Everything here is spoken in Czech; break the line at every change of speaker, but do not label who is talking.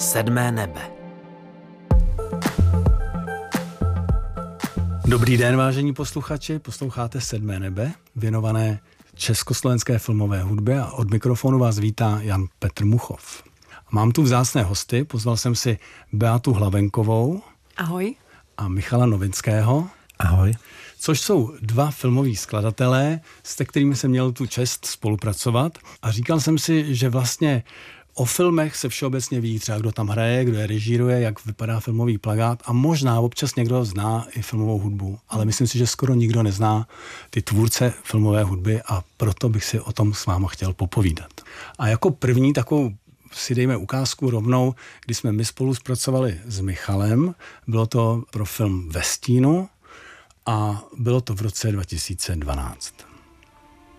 Sedmé nebe.
Dobrý den, vážení posluchači, posloucháte Sedmé nebe, věnované československé filmové hudbě, a od mikrofonu vás vítá Jan Petr Muchov. Mám tu vzácné hosty, pozval jsem si Beatu Hlavenkovou.
Ahoj.
A Michala Novinského.
Ahoj.
Což jsou dva filmoví skladatelé, s kterými jsem měl tu čest spolupracovat. A říkal jsem si, že vlastně o filmech se všeobecně ví třeba, kdo tam hraje, kdo je režíruje, jak vypadá filmový plakát a možná občas někdo zná i filmovou hudbu. Ale myslím si, že skoro nikdo nezná ty tvůrce filmové hudby a proto bych si o tom s váma chtěl popovídat. A jako první takovou si dejme ukázku rovnou, kdy jsme my spolu zpracovali s Michalem. Bylo to pro film Ve stínu a bylo to v roce 2012.